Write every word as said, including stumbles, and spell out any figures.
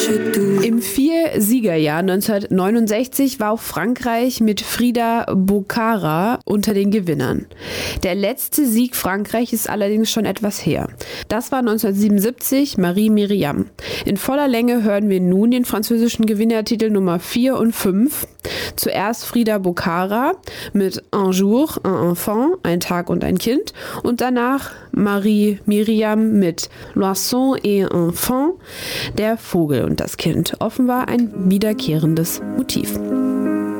Im Vier-Siegerjahr neunzehnhundertneunundsechzig war auch Frankreich mit Frida Bocara unter den Gewinnern. Der letzte Sieg Frankreichs ist allerdings schon etwas her. Das war neunzehnhundertsiebenundsiebzig Marie Myriam. In voller Länge hören wir nun den französischen Gewinnertitel Nummer vier und fünf. Zuerst Frida Bocara mit Un jour, un enfant, ein Tag und ein Kind, und danach Marie Myriam mit L'oiseau et enfant, der Vogel und das Kind. Offenbar ein wiederkehrendes Motiv.